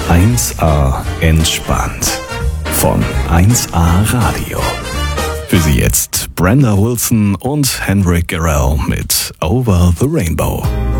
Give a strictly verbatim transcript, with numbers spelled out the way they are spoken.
eins a entspannt von eins a Radio. Für Sie jetzt Brenda Wilson und Henrik Garrell mit Over the Rainbow.